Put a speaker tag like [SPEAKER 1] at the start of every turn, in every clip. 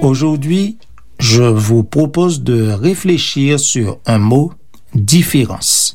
[SPEAKER 1] Aujourd'hui, je vous propose de réfléchir sur un mot, différence.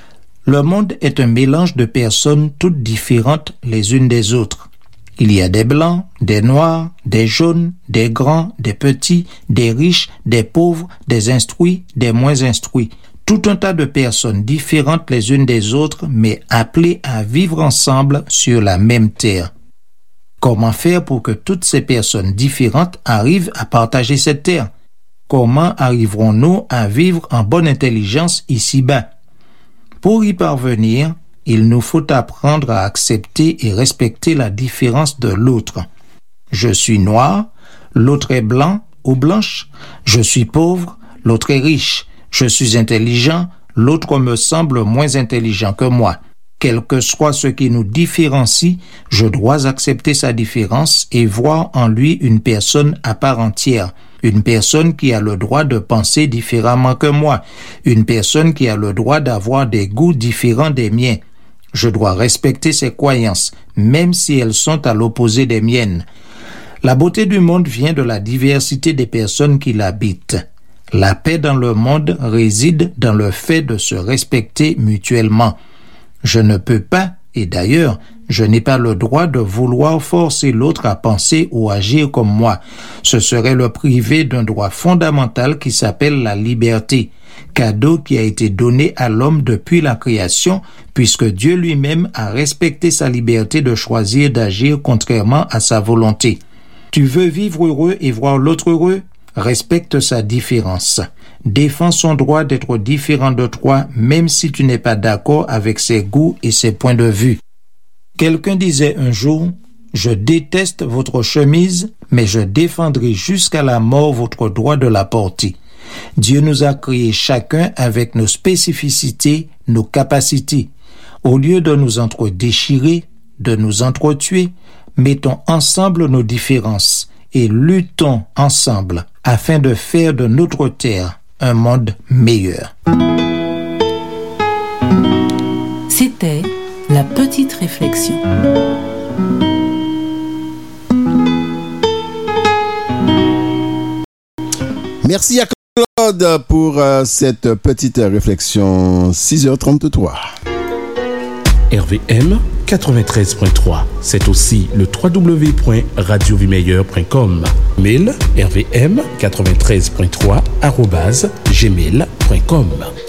[SPEAKER 1] Le monde est un mélange de personnes toutes différentes les unes des autres. Il y a des blancs, des noirs, des jaunes, des grands, des petits, des riches, des pauvres, des instruits, des moins instruits. Tout un tas de personnes différentes les unes des autres, mais appelées à vivre ensemble sur la même terre. Comment faire pour que toutes ces personnes différentes arrivent à partager cette terre? Comment arriverons-nous à vivre en bonne intelligence ici-bas? Pour y parvenir, il nous faut apprendre à accepter et respecter la différence de l'autre. Je suis noir, l'autre est blanc ou blanche. Je suis pauvre, l'autre est riche. Je suis intelligent, l'autre me semble moins intelligent que moi. Quel que soit ce qui nous différencie, je dois accepter sa différence et voir en lui une personne à part entière. Une personne qui a le droit de penser différemment que moi. Une personne qui a le droit d'avoir des goûts différents des miens. Je dois respecter ses croyances, même si elles sont à l'opposé des miennes. La beauté du monde vient de la diversité des personnes qui l'habitent. La paix dans le monde réside dans le fait de se respecter mutuellement. Je ne peux pas, et d'ailleurs, je n'ai pas le droit de vouloir forcer l'autre à penser ou agir comme moi. Ce serait le priver d'un droit fondamental qui s'appelle la liberté, cadeau qui a été donné à l'homme depuis la création, puisque Dieu lui-même a respecté sa liberté de choisir d'agir contrairement à sa volonté. Tu veux vivre heureux et voir l'autre heureux? Respecte sa différence. Défends son droit d'être différent de toi, même si tu n'es pas d'accord avec ses goûts et ses points de vue. Quelqu'un disait un jour, « Je déteste votre chemise, mais je défendrai jusqu'à la mort votre droit de la porter. » Dieu nous a créés chacun avec nos spécificités, nos capacités. Au lieu de nous entre-déchirer, de nous entretuer, mettons ensemble nos différences et luttons ensemble afin de faire de notre terre un monde meilleur.
[SPEAKER 2] C'était la petite réflexion.
[SPEAKER 3] Merci à Claude pour cette petite réflexion. 6h33.
[SPEAKER 4] RVM 93.3. C'est aussi le www.radiovimeilleur.com. Mail rvm93.3@gmail.com.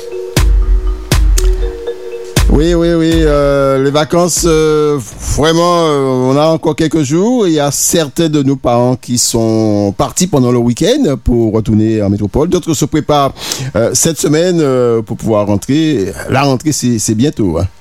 [SPEAKER 3] Oui, les vacances, vraiment, on a encore quelques jours. Il y a certains de nos parents qui sont partis pendant le week-end pour retourner en métropole. D'autres se préparent cette semaine pour pouvoir rentrer. La rentrée, c'est bientôt, hein.